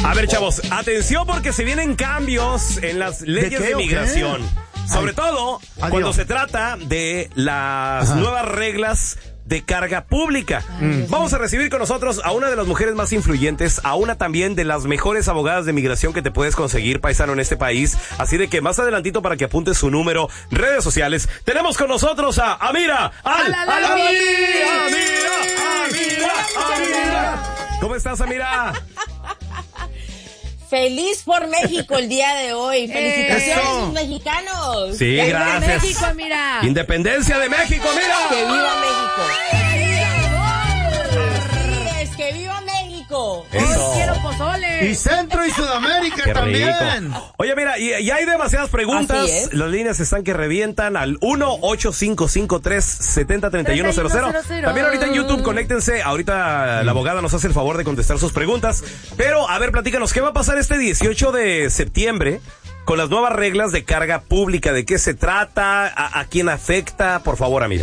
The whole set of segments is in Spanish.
A ver, chavos, atención porque se vienen cambios en las leyes de migración. Sobre todo cuando se trata de las nuevas reglas de carga pública. Vamos a recibir con nosotros a una de las mujeres más influyentes, a una también de las mejores abogadas de migración que te puedes conseguir, paisano, en este país. Así de que más adelantito, para que apuntes su número, redes sociales, tenemos con nosotros a Amira. ¡Amira! ¿Cómo estás, Amira? Feliz por México el día de hoy. Felicitaciones a los mexicanos. Sí, gracias. México, mira. Independencia de México, mira. Que viva México. Así es, que viva México. Hoy quiero pozole. Y Centro y Sudamérica también. Rico. Oye, mira, y hay demasiadas preguntas. Las líneas están que revientan al 1-8553-703100. También ahorita en YouTube, conéctense. Ahorita la abogada nos hace el favor de contestar sus preguntas. Pero, a ver, platícanos, ¿qué va a pasar este 18 de septiembre con las nuevas reglas de carga pública? ¿De qué se trata? ¿A quién afecta? Por favor, Amira.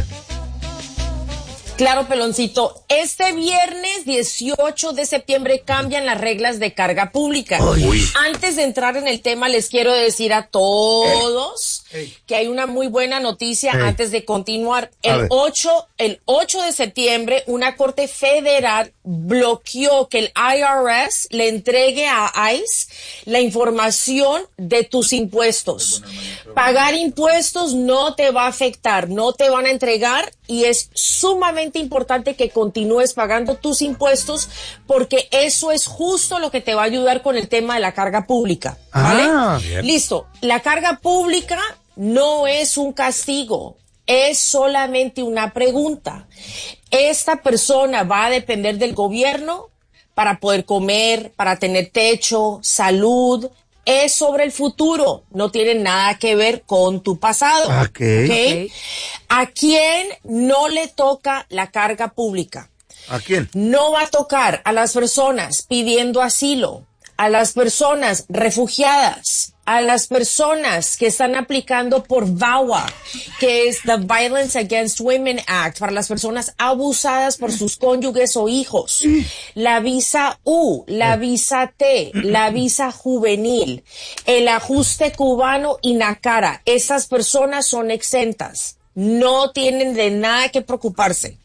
Claro, Peloncito. Este viernes 18 de septiembre cambian las reglas de carga pública. Antes de entrar en el tema, les quiero decir a todos que hay una muy buena noticia antes de continuar. El 8 de septiembre, una corte federal bloqueó que el IRS le entregue a ICE la información de tus impuestos. Pagar impuestos no te va a afectar, no te van a entregar, y es sumamente importante que continúes pagando tus impuestos, porque eso es justo lo que te va a ayudar con el tema de la carga pública, ¿vale? Listo. La carga pública no es un castigo, es solamente una pregunta. Esta persona va a depender del gobierno para poder comer, para tener techo, salud. Es sobre el futuro, no tiene nada que ver con tu pasado. ¿Okay? ¿A quién no le toca la carga pública? ¿A quién? No va a tocar a las personas pidiendo asilo, a las personas refugiadas, a las personas que están aplicando por VAWA, que es the Violence Against Women Act, para las personas abusadas por sus cónyuges o hijos, la visa U, la visa T, la visa juvenil, el ajuste cubano y NACARA. Esas personas son exentas, no tienen de nada que preocuparse.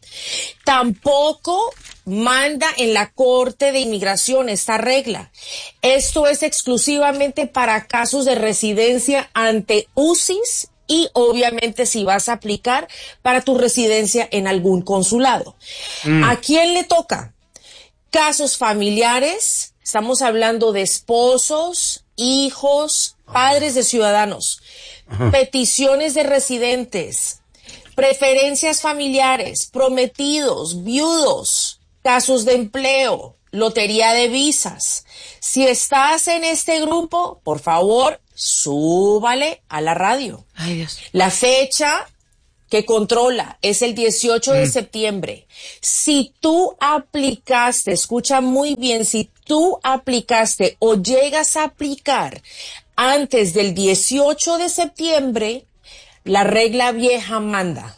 Tampoco manda en la Corte de Inmigración esta regla. Esto es exclusivamente para casos de residencia ante UCIS y obviamente si vas a aplicar para tu residencia en algún consulado. ¿A quién le toca? Casos familiares, estamos hablando de esposos, hijos, padres de ciudadanos, peticiones de residentes, preferencias familiares, prometidos, viudos, casos de empleo, lotería de visas. Si estás en este grupo, por favor, súbale a la radio. Ay, Dios. La fecha que controla es el 18 de septiembre. Si tú aplicaste, escucha muy bien, si tú aplicaste o llegas a aplicar antes del 18 de septiembre, la regla vieja manda.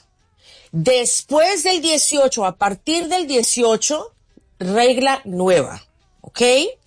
Después del 18, a partir del 18, regla nueva, ¿ok?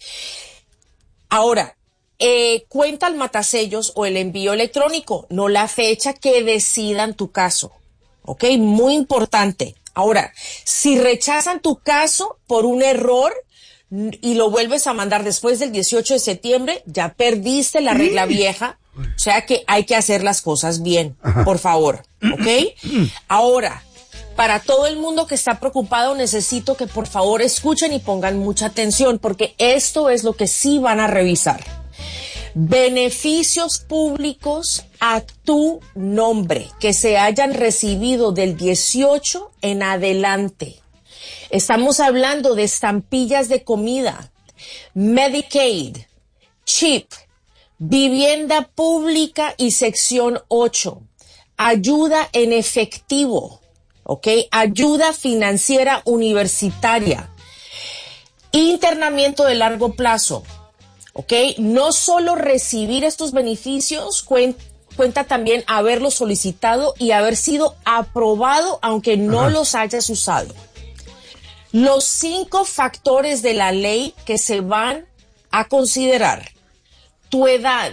Ahora, cuenta el matasellos o el envío electrónico, no la fecha que decidan tu caso, ¿ok? Muy importante. Ahora, si rechazan tu caso por un error y lo vuelves a mandar después del 18 de septiembre, ya perdiste la regla vieja. O sea que hay que hacer las cosas bien, por favor, ¿ok? Ahora, para todo el mundo que está preocupado, necesito que por favor escuchen y pongan mucha atención, porque esto es lo que sí van a revisar. Beneficios públicos a tu nombre que se hayan recibido del 18 en adelante. Estamos hablando de estampillas de comida, Medicaid, CHIP, vivienda pública y sección 8, ayuda en efectivo, ¿ok? Ayuda financiera universitaria, internamiento de largo plazo, ¿ok? No solo recibir estos beneficios, cuenta también haberlos solicitado y haber sido aprobado aunque no los hayas usado. Los 5 factores de la ley que se van a considerar tu edad,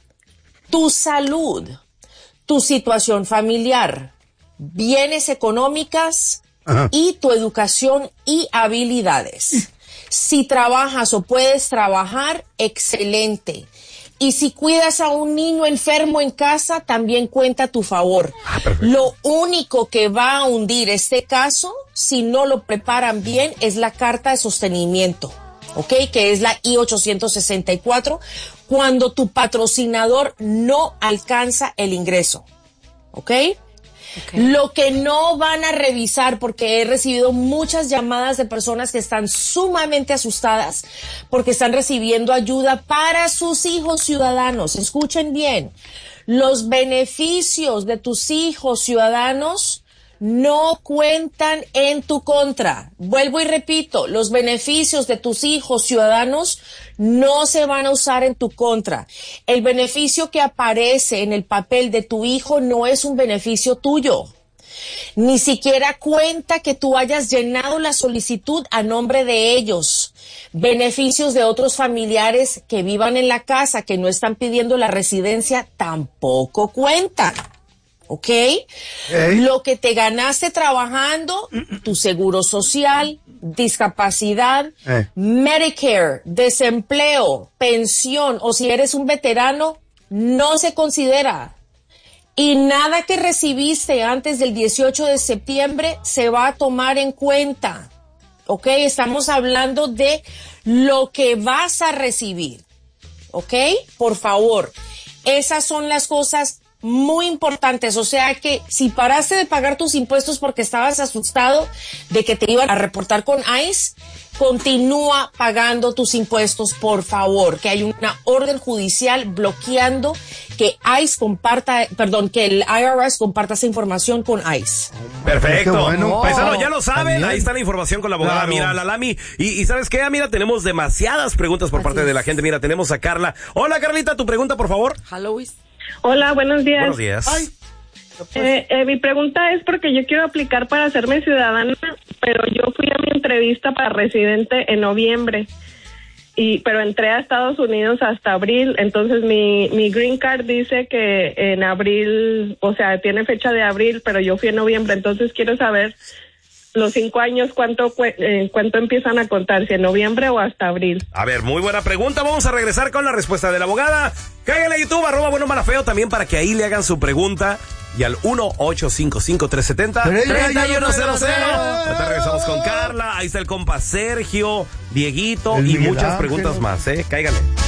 tu salud, tu situación familiar, bienes económicas y tu educación y habilidades. Si trabajas o puedes trabajar, excelente. Y si cuidas a un niño enfermo en casa, también cuenta a tu favor. Lo único que va a hundir este caso, si no lo preparan bien, es la carta de sostenimiento, ¿ok? Que es la I-864, cuando tu patrocinador no alcanza el ingreso, ¿ok? Lo que no van a revisar, porque he recibido muchas llamadas de personas que están sumamente asustadas porque están recibiendo ayuda para sus hijos ciudadanos. Escuchen bien, los beneficios de tus hijos ciudadanos no cuentan en tu contra. Vuelvo y repito, los beneficios de tus hijos ciudadanos no se van a usar en tu contra. El beneficio que aparece en el papel de tu hijo no es un beneficio tuyo. Ni siquiera cuenta que tú hayas llenado la solicitud a nombre de ellos. Beneficios de otros familiares que vivan en la casa, que no están pidiendo la residencia, tampoco cuentan. ¿Ok? Lo que te ganaste trabajando, tu seguro social, discapacidad, Medicare, desempleo, pensión, o si eres un veterano, no se considera. Y nada que recibiste antes del 18 de septiembre se va a tomar en cuenta. ¿Ok? Estamos hablando de lo que vas a recibir. ¿Ok? Por favor, esas son las cosas muy importantes. O sea que si paraste de pagar tus impuestos porque estabas asustado de que te iban a reportar con ICE, continúa pagando tus impuestos, por favor, que hay una orden judicial bloqueando que ICE comparta, que el IRS comparta esa información con ICE. Perfecto. Bueno. Paisano, ya lo saben, También. ahí está la información con la abogada Amira Lalami. Y ¿sabes qué, Amira? Tenemos demasiadas preguntas por parte de la gente. Mira, tenemos a Carla. Hola, Carlita, tu pregunta, por favor. Hola, buenos días. Buenos días. Ay. Mi pregunta es porque yo quiero aplicar para hacerme ciudadana, pero yo fui a mi entrevista para residente en noviembre, pero entré a Estados Unidos hasta abril. Entonces mi green card dice que en abril, o sea, tiene fecha de abril, pero yo fui en noviembre. Entonces quiero saber los 5 años cuánto empiezan a contar, si en noviembre o hasta abril. A ver, muy buena pregunta. Vamos a regresar con la respuesta de la abogada. Cáiganle a YouTube, @buenomalafeo, también para que ahí le hagan su pregunta. Y al 1-855-370-3100. Ahorita regresamos con Carla. Ahí está el compa Sergio, Dieguito y muchas preguntas más, Cáiganle.